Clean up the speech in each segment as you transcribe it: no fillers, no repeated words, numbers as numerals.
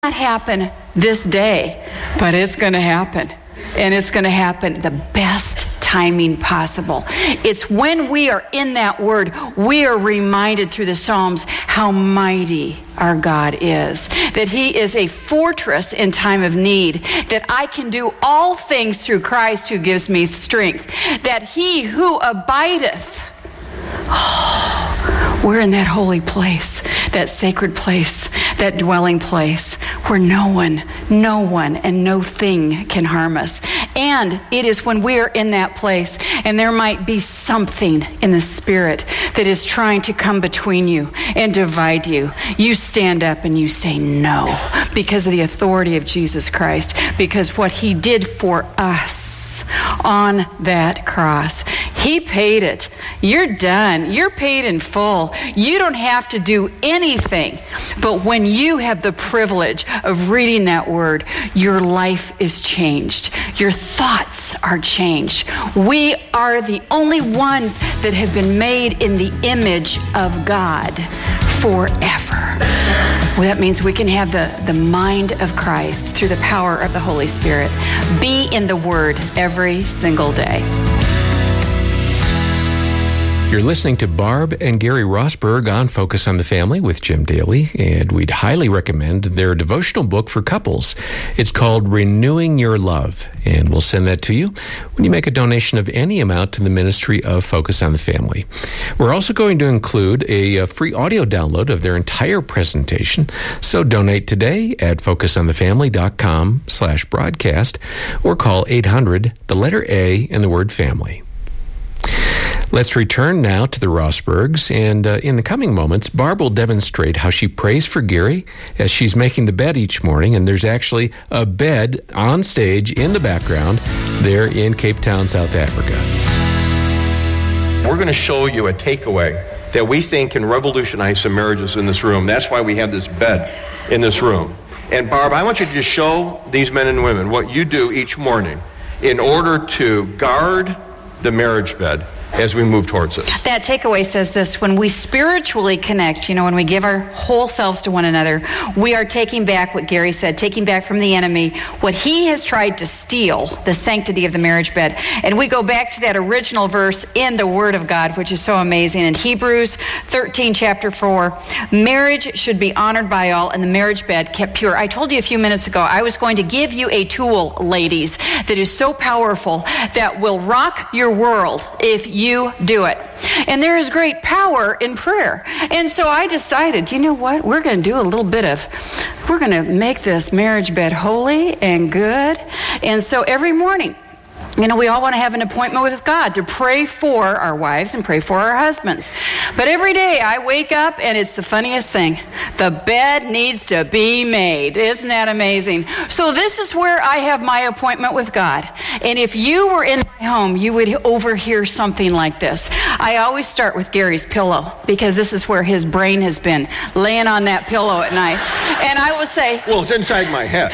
not happen this day, but it's going to happen. And it's going to happen the best timing possible. It's when we are in that word, we are reminded through the Psalms how mighty our God is, that he is a fortress in time of need, that I can do all things through Christ who gives me strength, that he who abideth, we're in that holy place, that sacred place, that dwelling place where no one and no thing can harm us. And it is when we are in that place and there might be something in the spirit that is trying to come between you and divide you, you stand up and you say no, because of the authority of Jesus Christ, because what he did for us on that cross. He paid it. You're done. You're paid in full. You don't have to do anything. But when you have the privilege of reading that word, your life is changed. Your thoughts are changed. We are the only ones that have been made in the image of God forever. Well, that means we can have the mind of Christ through the power of the Holy Spirit. Be in the Word every single day. You're listening to Barb and Gary Rosberg on Focus on the Family with Jim Daly, and we'd highly recommend their devotional book for couples. It's called Renewing Your Love, and we'll send that to you when you make a donation of any amount to the ministry of Focus on the Family. We're also going to include a free audio download of their entire presentation, so donate today at focusonthefamily.com/broadcast or call 800, the letter A, and the word family. Let's return now to the Rosbergs, and in the coming moments, Barb will demonstrate how she prays for Gary as she's making the bed each morning, and there's actually a bed on stage in the background there in Cape Town, South Africa. We're going to show you a takeaway that we think can revolutionize some marriages in this room. That's why we have this bed in this room. And Barb, I want you to just show these men and women what you do each morning in order to guard the marriage bed as we move towards it. That takeaway says this: when we spiritually connect, when we give our whole selves to one another, we are taking back what Gary said, taking back from the enemy what he has tried to steal, the sanctity of the marriage bed. And we go back to that original verse in the Word of God, which is so amazing. In Hebrews 13, chapter 4, marriage should be honored by all and the marriage bed kept pure. I told you a few minutes ago I was going to give you a tool, ladies, that is so powerful that will rock your world if you do it. And there is great power in prayer. And so I decided, you know what? We're going to make this marriage bed holy and good. And so every morning, we all want to have an appointment with God to pray for our wives and pray for our husbands. But every day I wake up and it's the funniest thing. The bed needs to be made. Isn't that amazing? So this is where I have my appointment with God. And if you were in my home, you would overhear something like this. I always start with Gary's pillow because this is where his brain has been, laying on that pillow at night. And I will say, well, it's inside my head.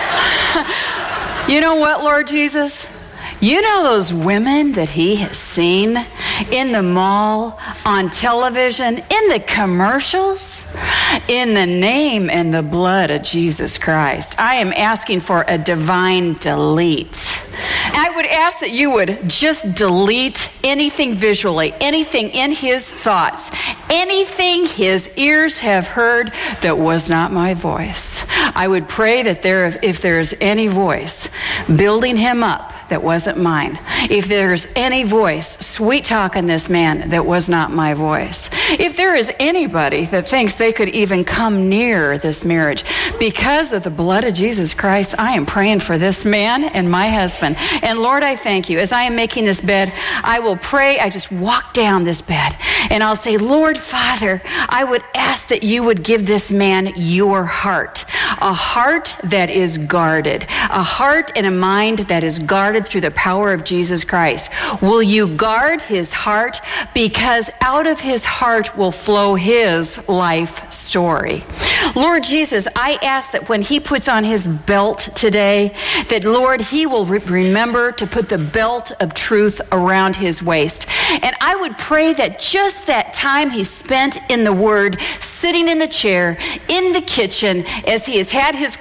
You know what, Lord Jesus? You know those women that he has seen in the mall, on television, in the commercials? In the name and the blood of Jesus Christ, I am asking for a divine delete. I would ask that you would just delete anything visually, anything in his thoughts, anything his ears have heard that was not my voice. I would pray that if there is any voice building him up that wasn't mine, if there's any voice sweet talking this man that was not my voice, if there is anybody that thinks they could even come near this marriage, because of the blood of Jesus Christ, I am praying for this man and my husband. And Lord, I thank you. As I am making this bed, I will pray. I just walk down this bed and I'll say, Lord Father, I would ask that you would give this man your heart, a heart that is guarded, a heart and a mind that is guarded through the power of Jesus Christ. Will you guard his heart? Because out of his heart will flow his life story. Lord Jesus, I ask that when he puts on his belt today, that Lord, he will remember to put the belt of truth around his waist. And I would pray that just that time he spent in the Word, sitting in the chair, in the kitchen, as he has had his